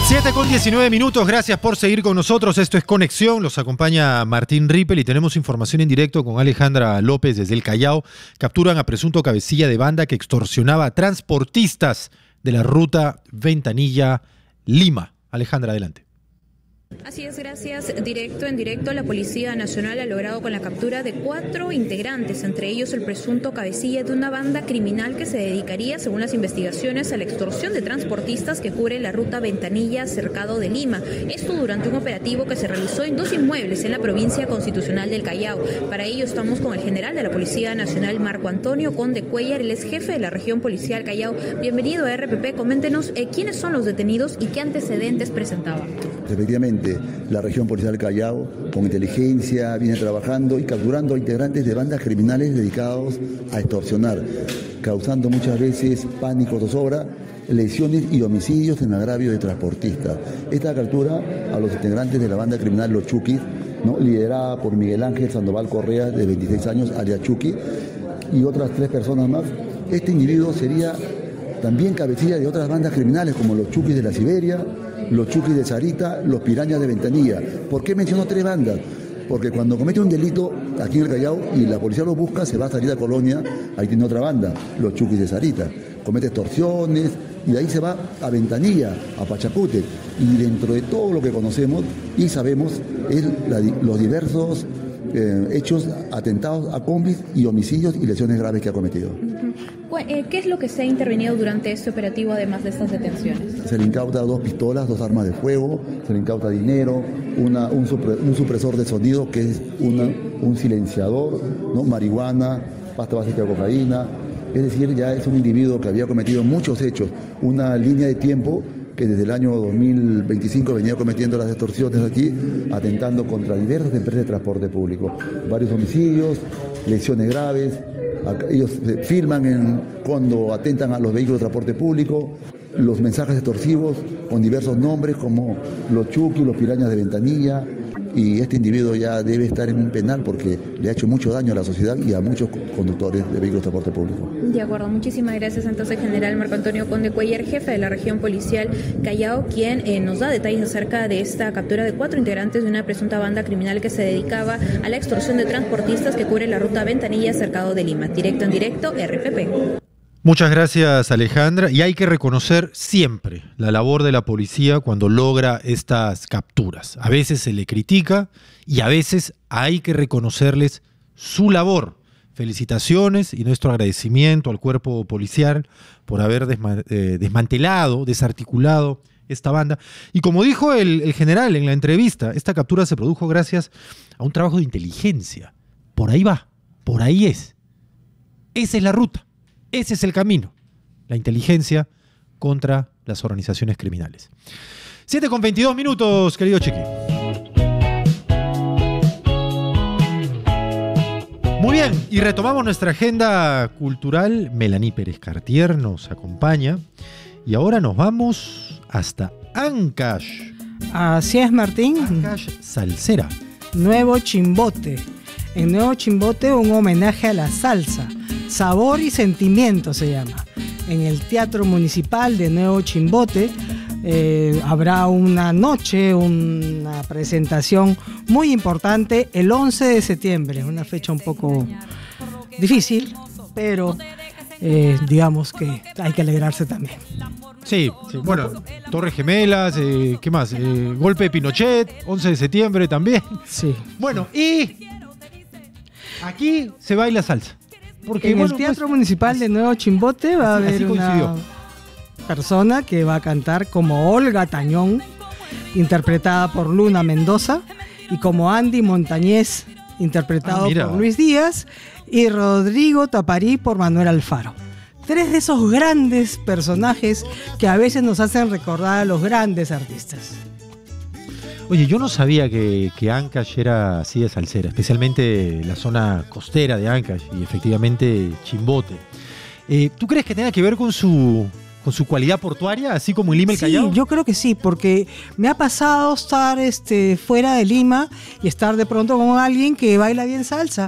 7:19, gracias por seguir con nosotros. Esto es Conexión, los acompaña Martín Rippel y tenemos información en directo con Alejandra López desde el Callao. Capturan a presunto cabecilla de banda que extorsionaba a transportistas de la ruta Ventanilla-Lima. Alejandra, adelante. Así es, gracias. En directo, la Policía Nacional ha logrado con la captura de 4 integrantes, entre ellos el presunto cabecilla de una banda criminal que se dedicaría, según las investigaciones, a la extorsión de transportistas que cubre la ruta Ventanilla Cercado de Lima. Esto durante un operativo que se realizó en 2 inmuebles en la provincia constitucional del Callao. Para ello estamos con el general de la Policía Nacional, Marco Antonio Conde Cuellar, él es jefe de la región policial Callao. Bienvenido a RPP, coméntenos quiénes son los detenidos y qué antecedentes presentaban. Efectivamente, la región policial Callao, con inteligencia, viene trabajando y capturando a integrantes de bandas criminales dedicados a extorsionar, causando muchas veces pánico, zozobra, lesiones y homicidios en agravio de transportistas. Esta captura a los integrantes de la banda criminal Los Chuquis, ¿no?, liderada por Miguel Ángel Sandoval Correa, de 26 años, alias Chuqui, y otras 3 personas más. Este individuo sería también cabecilla de otras bandas criminales como Los Chuquis de la Siberia, Los Chuquis de Sarita, Los Pirañas de Ventanilla. ¿Por qué menciono 3 bandas? Porque cuando comete un delito aquí en el Callao y la policía lo busca, se va a Sarita Colonia, ahí tiene otra banda, Los Chuquis de Sarita. Comete extorsiones y de ahí se va a Ventanilla, a Pachacútec. Y dentro de todo lo que conocemos y sabemos es los diversos hechos, atentados a combis y homicidios y lesiones graves que ha cometido. ¿Qué es lo que se ha intervenido durante este operativo, además de estas detenciones? Se le incauta 2 pistolas, 2 armas de fuego, se le incauta dinero, un supresor de sonido que es un silenciador, ¿no?, marihuana, pasta básica de cocaína. Es decir, ya es un individuo que había cometido muchos hechos, una línea de tiempo que desde el año 2025 venía cometiendo las extorsiones aquí, atentando contra diversas empresas de transporte público. Varios homicidios, lesiones graves. Ellos filman cuando atentan a los vehículos de transporte público, los mensajes extorsivos con diversos nombres como Los Chuquis, Los Pirañas de Ventanilla, y este individuo ya debe estar en un penal porque le ha hecho mucho daño a la sociedad y a muchos conductores de vehículos de transporte público. De acuerdo, muchísimas gracias entonces, general Marco Antonio Conde Cuellar, jefe de la región policial Callao, quien nos da detalles acerca de esta captura de 4 integrantes de una presunta banda criminal que se dedicaba a la extorsión de transportistas que cubre la ruta Ventanilla Cercado de Lima. En directo, RPP. Muchas gracias, Alejandra. Y hay que reconocer siempre la labor de la policía cuando logra estas capturas. A veces se le critica y a veces hay que reconocerles su labor. Felicitaciones y nuestro agradecimiento al cuerpo policial por haber desmantelado, desarticulado esta banda. Y como dijo el general en la entrevista, esta captura se produjo gracias a un trabajo de inteligencia. Por ahí va, por ahí es. Esa es la ruta. Ese es el camino, la inteligencia contra las organizaciones criminales. 7:22, querido Chiqui. Muy bien, y retomamos nuestra agenda cultural. Melanie Pérez Cartier nos acompaña y ahora nos vamos hasta Ancash. Así es, Martín. Ancash salsera. Nuevo Chimbote. En Nuevo Chimbote, un homenaje a la salsa. Sabor y Sentimiento se llama. En el Teatro Municipal de Nuevo Chimbote habrá una noche, una presentación muy importante el 11 de septiembre. Una fecha un poco difícil, pero digamos que hay que alegrarse también. Sí, bueno, Torres Gemelas, ¿qué más? Golpe de Pinochet, 11 de septiembre también. Sí. Bueno, y aquí se baila salsa. Porque, en el Teatro Municipal de Nuevo Chimbote va a haber una persona que va a cantar como Olga Tañón, interpretada por Luna Mendoza, y como Andy Montañez, interpretado por Luis Díaz, y Rodrigo Taparí por Manuel Alfaro. 3 de esos grandes personajes que a veces nos hacen recordar a los grandes artistas. Oye, yo no sabía que Ancash era así de salsera, especialmente la zona costera de Ancash y efectivamente Chimbote. ¿Tú crees que tenga que ver con su cualidad portuaria, así como en Lima el Callao? Sí, yo creo que sí, porque me ha pasado estar fuera de Lima y estar de pronto con alguien que baila bien salsa.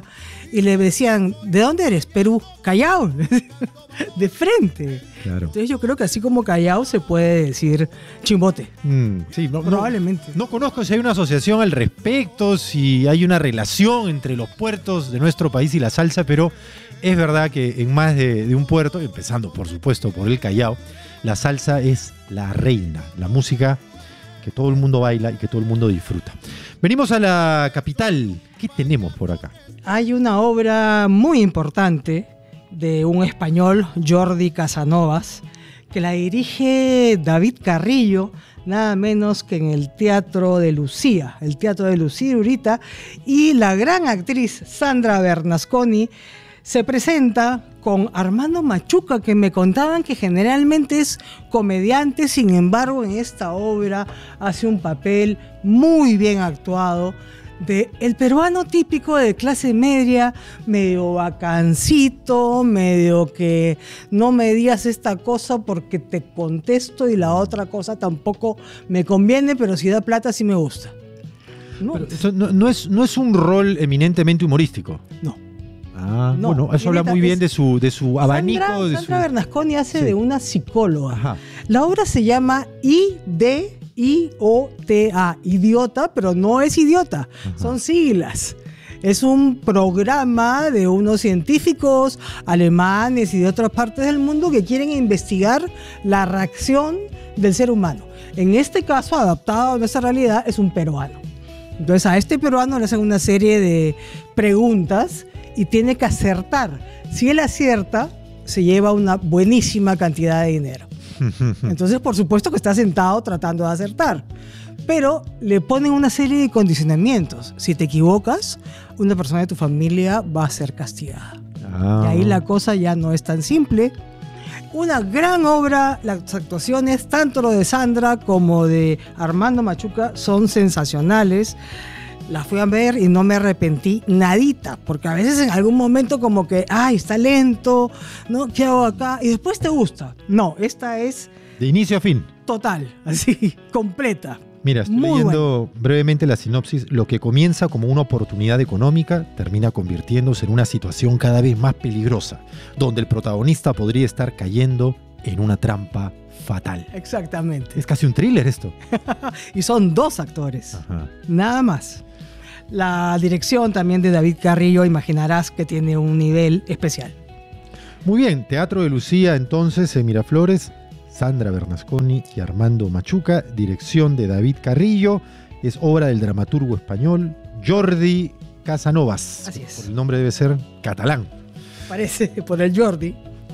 y le decían, ¿de dónde eres? Perú. Callao. De frente. Claro. Entonces yo creo que así como Callao se puede decir Chimbote. Sí, Probablemente. No conozco si hay una asociación al respecto, si hay una relación entre los puertos de nuestro país y la salsa, pero es verdad que en más de un puerto, empezando por supuesto por el Callao, la salsa es la reina, la música que todo el mundo baila y que todo el mundo disfruta. Venimos a la capital. ¿Qué tenemos por acá? Hay una obra muy importante de un español, Jordi Casanovas, que la dirige David Carrillo, nada menos que en el Teatro de Lucía, el Teatro de Lucía ahorita, y la gran actriz Sandra Bernasconi se presenta con Armando Machuca, que me contaban que generalmente es comediante, sin embargo en esta obra hace un papel muy bien actuado de el peruano típico de clase media, medio bacancito, medio que no me digas esta cosa porque te contesto y la otra cosa tampoco me conviene, pero si da plata sí me gusta. ¿No? Pero eso no es un rol eminentemente humorístico. No. Ah, No, bueno, eso habla muy bien de su abanico. Sandra Bernasconi hace de una psicóloga. Ajá. La obra se llama IDIOTA, idiota, pero no es idiota, son siglas. Es un programa de unos científicos alemanes y de otras partes del mundo que quieren investigar la reacción del ser humano. En este caso, adaptado a nuestra realidad, es un peruano. Entonces a este peruano le hacen una serie de preguntas y tiene que acertar. Si él acierta, se lleva una buenísima cantidad de dinero. Entonces, por supuesto que está sentado tratando de acertar. Pero le ponen una serie de condicionamientos. Si te equivocas, una persona de tu familia va a ser castigada. Y ahí la cosa ya no es tan simple. Una gran obra, las actuaciones, tanto lo de Sandra como de Armando Machuca, son sensacionales. La fui a ver y no me arrepentí nadita, porque a veces en algún momento como que, ay, está lento, ¿no? ¿Qué hago acá? Y después te gusta. No, esta es... De inicio a fin. Total, así, completa. Mira, estoy Muy leyendo brevemente la sinopsis. Lo que comienza como una oportunidad económica termina convirtiéndose en una situación cada vez más peligrosa, donde el protagonista podría estar cayendo en una trampa fatal. Exactamente. Es casi un thriller esto. Y son 2 actores, Ajá. nada más. La dirección también de David Carrillo, imaginarás que tiene un nivel especial. Muy bien, Teatro de Lucía entonces en Miraflores, Sandra Bernasconi y Armando Machuca, dirección de David Carrillo, es obra del dramaturgo español Jordi Casanovas. Así es. Por el nombre debe ser catalán. Parece por el Jordi.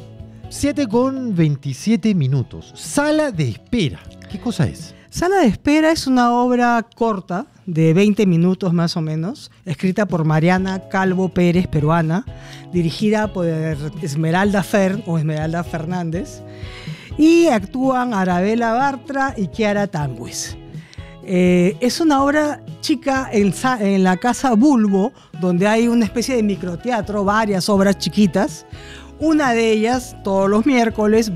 7:27. Sala de espera. ¿Qué cosa es? Sala de espera es una obra corta de 20 minutos más o menos, escrita por Mariana Calvo Pérez, peruana, dirigida por Esmeralda Fernández, y actúan Arabella Bartra y Kiara Tanguis. Es una obra chica en la Casa Bulbo, donde hay una especie de microteatro, varias obras chiquitas. Una de ellas, todos los miércoles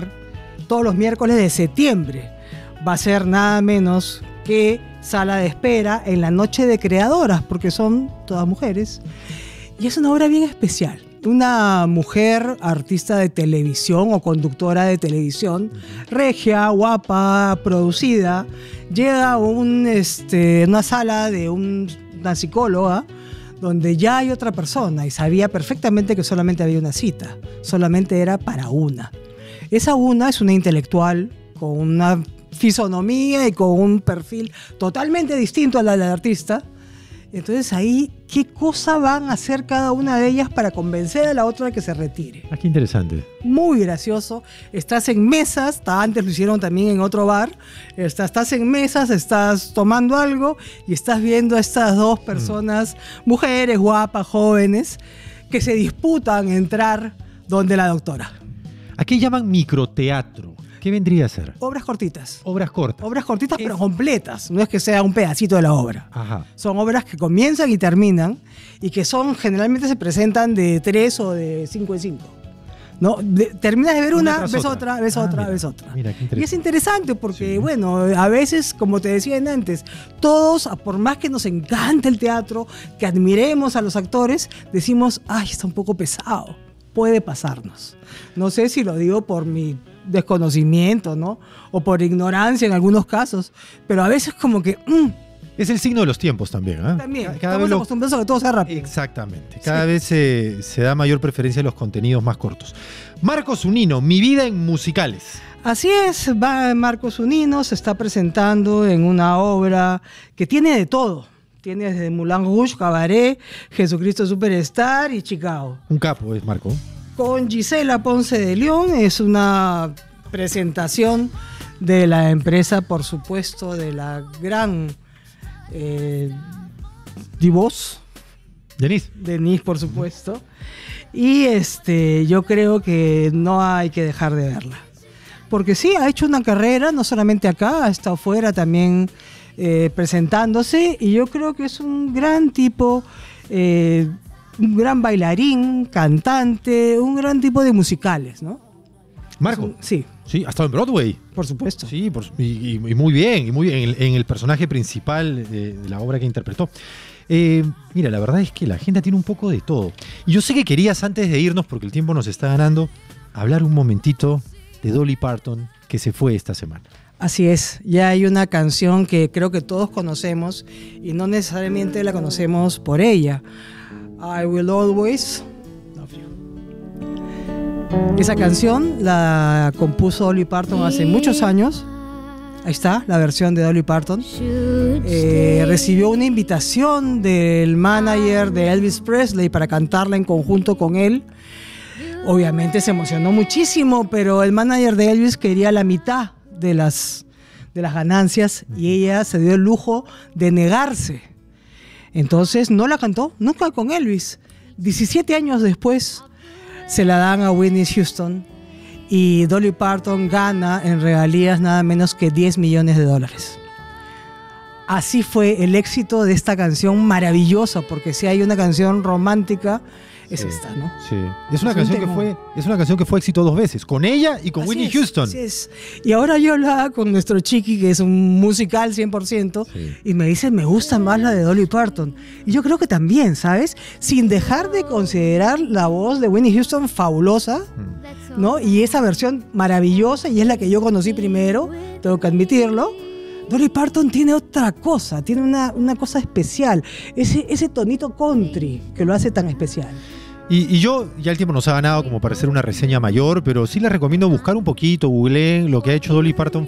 de septiembre. Va a ser nada menos que Sala de Espera en la Noche de Creadoras, porque son todas mujeres. Y es una obra bien especial. Una mujer artista de televisión o conductora de televisión, regia, guapa, producida, llega a una sala de una psicóloga donde ya hay otra persona y sabía perfectamente que solamente había una cita, solamente era para una. Esa una es una intelectual con una fisonomía y con un perfil totalmente distinto a la del artista. Entonces ahí, ¿qué cosa van a hacer cada una de ellas para convencer a la otra de que se retire? Ah, qué interesante. Muy gracioso. Estás en mesas, antes lo hicieron también en otro bar, estás en mesas, estás tomando algo y estás viendo a estas 2 personas, mujeres guapas, jóvenes, que se disputan entrar donde la doctora. Aquí llaman microteatro. ¿Qué vendría a ser? Obras cortitas. Obras cortas. Obras cortitas, pero completas. No es que sea un pedacito de la obra. Ajá. Son obras que comienzan y terminan y que generalmente se presentan de 3 o de 5 en 5. ¿no? Terminas de ver una tras ves otra. otra, ves otra, Mira, ves otra. Mira, qué interesante. Y es interesante porque, Sí. bueno, a veces, como te decía antes, todos, por más que nos encante el teatro, que admiremos a los actores, decimos, ay, está un poco pesado. Puede pasarnos. No sé si lo digo por mi desconocimiento, ¿no? O por ignorancia en algunos casos, pero a veces como que... Es el signo de los tiempos también, ¿eh? también, Cada estamos vez acostumbrados a que todo sea rápido. Exactamente. Cada vez se da mayor preferencia a los contenidos más cortos. Marcos Zunino, Mi vida en musicales. Así es, va Marcos Zunino, se está presentando en una obra que tiene de todo. Tiene desde Moulin Rouge, Cabaret, Jesucristo Superstar y Chicago. Un capo es Marco. Con Gisela Ponce de León, es una presentación de la empresa, por supuesto, de la gran Divos, Denise, por supuesto. Y yo creo que no hay que dejar de verla. Porque sí, ha hecho una carrera, no solamente acá, ha estado fuera también presentándose. Y yo creo que es un gran tipo, un gran bailarín, cantante, un gran tipo de musicales, ¿no? Marco. Sí. Sí, ha estado en Broadway. Por supuesto. Sí, y muy bien, en el personaje principal de la obra que interpretó. Mira, la verdad es que la agenda tiene un poco de todo. Y yo sé que querías, antes de irnos, porque el tiempo nos está ganando, hablar un momentito de Dolly Parton, que se fue esta semana. Así es, ya hay una canción que creo que todos conocemos y no necesariamente la conocemos por ella. I Will Always Love You. Esa canción la compuso Dolly Parton hace muchos años. Ahí está, la versión de Dolly Parton. Recibió una invitación del manager de Elvis Presley para cantarla en conjunto con él. Obviamente se emocionó muchísimo, pero el manager de Elvis quería la mitad de las ganancias y ella se dio el lujo de negarse. Entonces no la cantó nunca con Elvis. 17 años después se la dan a Whitney Houston y Dolly Parton gana en regalías nada menos que $10 millones. Así fue el éxito de esta canción maravillosa, porque si hay una canción romántica es esta, ¿no? Sí. Es una canción que fue éxito 2 veces, con ella y con Así Whitney es, Houston. Así es. Y ahora yo hablaba con nuestro Chiqui, que es un musical 100%, Sí. y me dice, me gusta más la de Dolly Parton. Y yo creo que también, ¿sabes? Sin dejar de considerar la voz de Whitney Houston fabulosa, ¿no? Y esa versión maravillosa, y es la que yo conocí primero, tengo que admitirlo. Dolly Parton tiene otra cosa, tiene una cosa especial, ese tonito country que lo hace tan especial. Y yo, ya el tiempo nos ha ganado como para hacer una reseña mayor, pero sí les recomiendo buscar un poquito, googleen lo que ha hecho Dolly Parton